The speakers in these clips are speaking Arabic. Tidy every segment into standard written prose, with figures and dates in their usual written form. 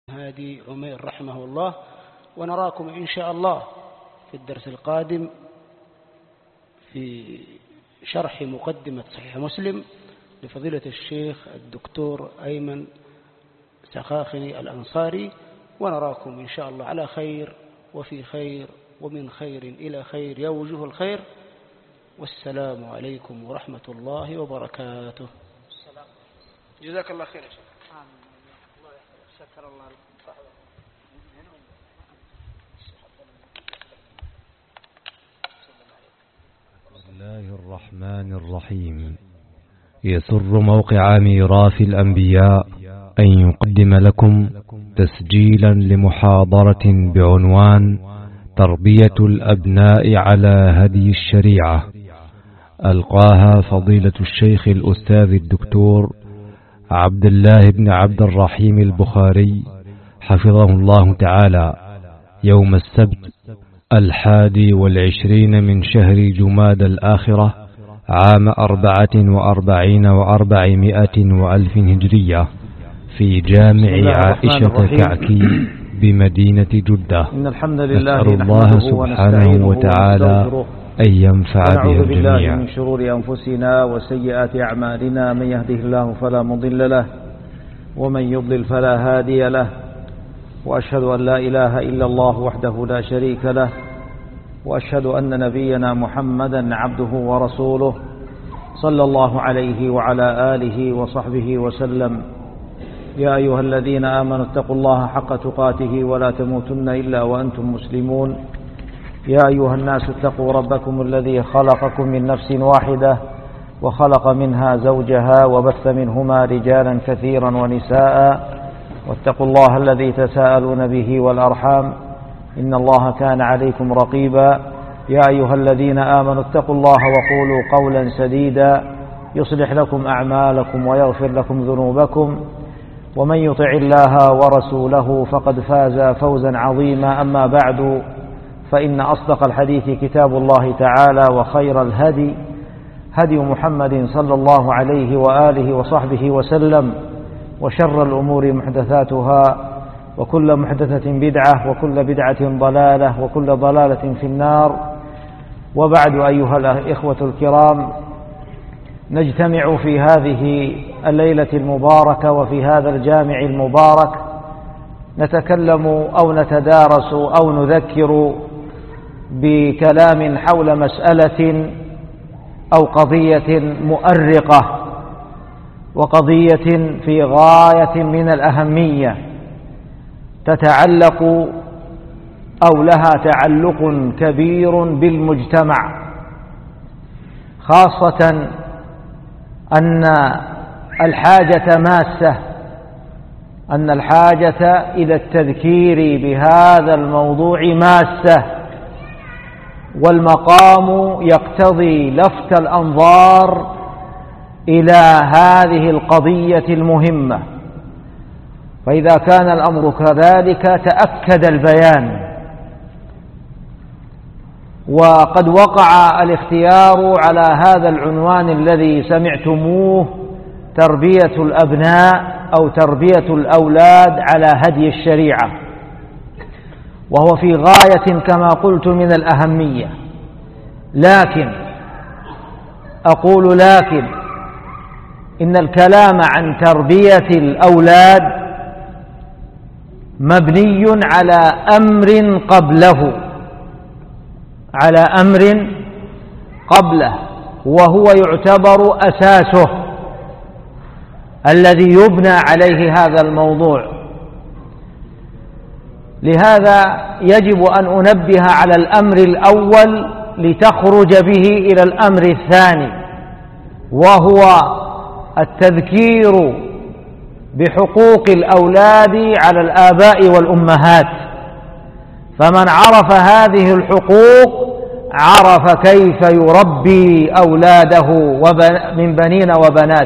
هادي عمير رحمه الله، ونراكم إن شاء الله في الدرس القادم في شرح مقدمة صحيح مسلم لفضيلة الشيخ الدكتور أيمن سخاخني الأنصاري، ونراكم إن شاء الله على خير وفي خير ومن خير إلى خير يا وجوه الخير، والسلام عليكم ورحمة الله وبركاته. جزاك الله خير يا شيخ. شكر الله. بسم الله الرحمن الرحيم. يسر موقع ميراث الأنبياء أن يقدم لكم تسجيلا لمحاضرة بعنوان تربية الأبناء على هدي الشريعة، ألقاها فضيلة الشيخ الأستاذ الدكتور عبد الله بن عبد الرحيم البخاري حفظه الله تعالى يوم السبت 21 من شهر جماد الآخرة عام 44 و400 وألف هجرية في جامع عائشة كعكي بمدينة جدة. إن الحمد لله نسأل الله سبحانه وتعالى أن ينفع به الجميع. بالله من شرور أنفسنا وسيئات أعمالنا، من يهده الله فلا مضل له ومن يضلل فلا هادي له، وأشهد أن لا إله إلا الله وحده لا شريك له، وأشهد أن نبينا محمدا عبده ورسوله صلى الله عليه وعلى آله وصحبه وسلم. يا أيها الذين آمنوا اتقوا الله حق تقاته ولا تموتن إلا وأنتم مسلمون. يا أيها الناس اتقوا ربكم الذي خلقكم من نفس واحدة وخلق منها زوجها وبث منهما رجالا كثيرا ونساء، واتقوا الله الذي تساءلون به والأرحام إن الله كان عليكم رقيبا. يا أيها الذين آمنوا اتقوا الله وقولوا قولا سديدا يصلح لكم أعمالكم ويغفر لكم ذنوبكم، ومن يطع الله ورسوله فقد فاز فوزا عظيما. أما بعد، فإن أصدق الحديث كتاب الله تعالى، وخير الهدي هدي محمد صلى الله عليه وآله وصحبه وسلم، وشر الأمور محدثاتها، وكل محدثة بدعة، وكل بدعة ضلالة، وكل ضلالة في النار. وبعد، أيها الإخوة الكرام، نجتمع في هذه الليلة المباركة وفي هذا الجامع المبارك نتكلم أو نتدارس أو نذكر بكلام حول مسألة أو قضية مؤرقة، وقضية في غاية من الأهمية تتعلق أو لها تعلق كبير بالمجتمع، خاصة أن الحاجة ماسة، أن الحاجة إلى التذكير بهذا الموضوع ماسة، والمقام يقتضي لفت الأنظار إلى هذه القضية المهمة. فإذا كان الأمر كذلك تأكد البيان، وقد وقع الاختيار على هذا العنوان الذي سمعتموه: تربية الأبناء أو تربية الأولاد على هدي الشريعة، وهو في غاية كما قلت من الأهمية. لكن إن الكلام عن تربية الأولاد مبني على أمر قبله، وهو يعتبر أساسه الذي يبنى عليه هذا الموضوع. لهذا يجب أن أنبه على الأمر الأول لتخرج به إلى الأمر الثاني، وهو التذكير بحقوق الأولاد على الآباء والأمهات. فمن عرف هذه الحقوق عرف كيف يربي أولاده من بنين وبنات.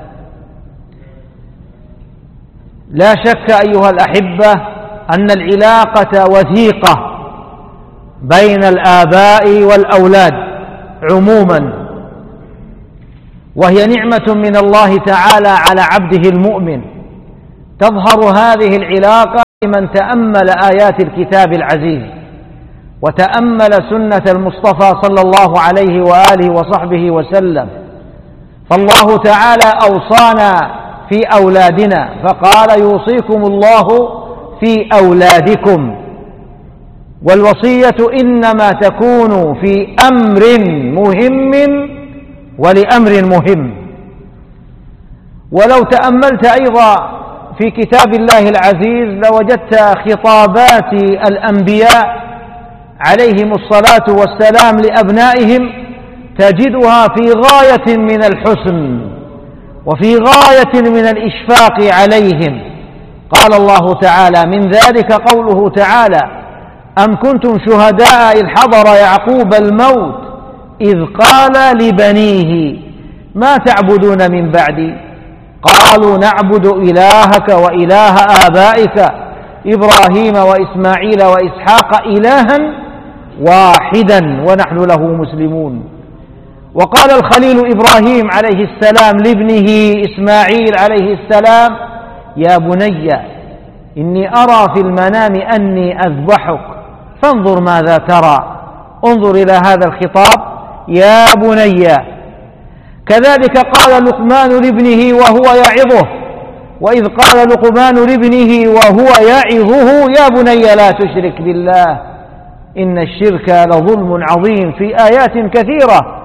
لا شك أيها الأحبة أن العلاقة وثيقة بين الآباء والأولاد عموما، وهي نعمة من الله تعالى على عبده المؤمن. تظهر هذه العلاقة من تأمل آيات الكتاب العزيز وتأمل سنة المصطفى صلى الله عليه وآله وصحبه وسلم، فالله تعالى أوصانا في أولادنا فقال: يوصيكم الله في أولادكم. والوصية إنما تكون في أمر مهم ولأمر مهم. ولو تأملت أيضا في كتاب الله العزيز لوجدت خطابات الأنبياء عليهم الصلاة والسلام لأبنائهم تجدها في غاية من الحسن وفي غاية من الإشفاق عليهم. قال الله تعالى: من ذلك قوله تعالى: أم كنتم شهداء إذ حضر يعقوب الموت إذ قال لبنيه ما تعبدون من بعدي قالوا نعبد إلهك وإله آبائك إبراهيم وإسماعيل وإسحاق إلها واحدا ونحن له مسلمون. وقال الخليل إبراهيم عليه السلام لابنه إسماعيل عليه السلام: يا بني إني أرى في المنام أني أذبحك فانظر ماذا ترى. انظر إلى هذا الخطاب: يا بني. كذلك قال لقمان لابنه وهو يعظه، وإذ قال لقمان لابنه وهو يعظه: يا بني لا تشرك بالله إن الشرك لظلم عظيم، في آيات كثيرة.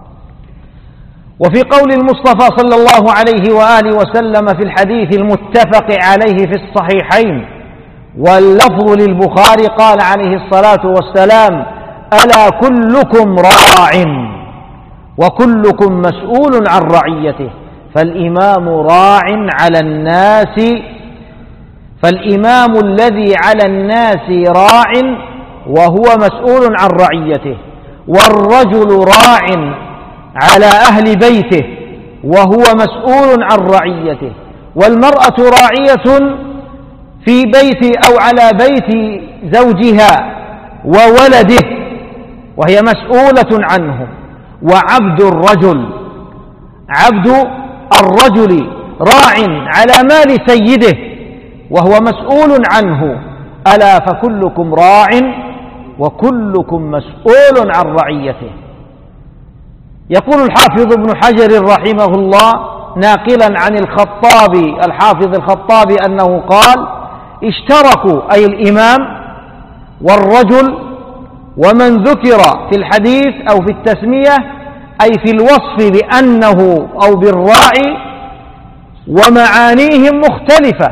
وفي قول المصطفى صلى الله عليه وآله وسلم في الحديث المتفق عليه في الصحيحين واللفظ للبخاري قال عليه الصلاة والسلام: ألا كلكم راع وكلكم مسؤول عن رعيته. فالإمام راع على الناس، فالإمام الذي على الناس راع وهو مسؤول عن رعيته، والرجل راع على أهل بيته وهو مسؤول عن رعيته، والمرأة راعية في بيت أو على بيت زوجها وولده وهي مسؤولة عنه. وعبد الرجل، عبد الرجل راع على مال سيده وهو مسؤول عنه. ألا فكلكم راع وكلكم مسؤول عن رعيته. يقول الحافظ ابن حجر رحمه الله ناقلا عن الخطابي الحافظ الخطابي أنه قال: اشتركوا أي الإمام والرجل ومن ذكر في الحديث أو في التسمية أي في الوصف بأنه أو بالراعي، ومعانيهم مختلفة.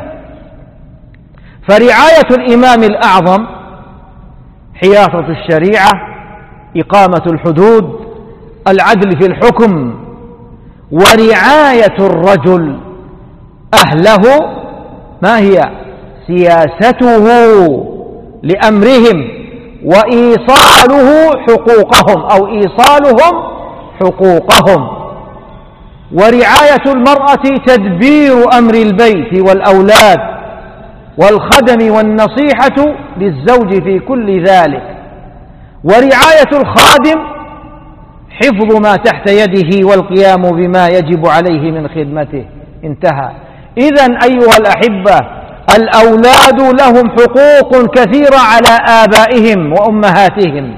فرعاية الإمام الأعظم حياطة الشريعة، إقامة الحدود، العدل في الحكم. ورعاية الرجل أهله ما هي؟ سياسته لأمرهم وإيصاله حقوقهم أو إيصالهم حقوقهم. ورعاية المرأة تدبير أمر البيت والأولاد والخدم والنصيحة للزوج في كل ذلك. ورعاية الخادم حفظ ما تحت يده والقيام بما يجب عليه من خدمته. انتهى. إذن أيها الأحبة، الأولاد لهم حقوق كثيرة على آبائهم وأمهاتهم،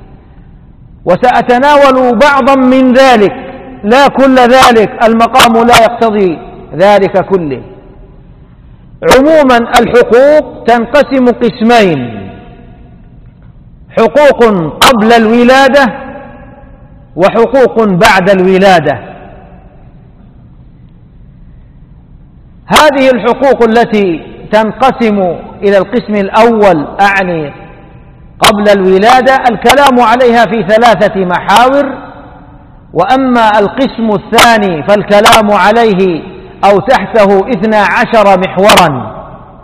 وسأتناول بعضا من ذلك لا كل ذلك، المقام لا يقتضي ذلك كله. عموما الحقوق تنقسم قسمين: حقوق قبل الولادة وحقوق بعد الولادة. هذه الحقوق التي تنقسم إلى القسم الأول أعني قبل الولادة الكلام عليها في 3 محاور، وأما القسم الثاني فالكلام عليه أو تحته 12 محورا.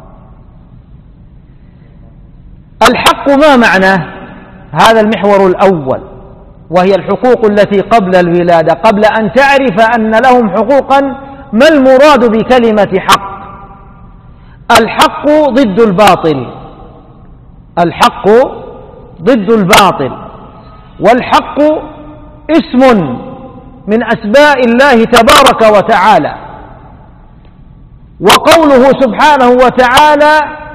الحق ما معناه؟ هذا المحور الأول، وهي الحقوق التي قبل الولادة. قبل أن تعرف أن لهم حقوقا، ما المراد بكلمة حق؟ الحق ضد الباطل، الحق ضد الباطل، والحق اسم من أسماء الله تبارك وتعالى. وقوله سبحانه وتعالى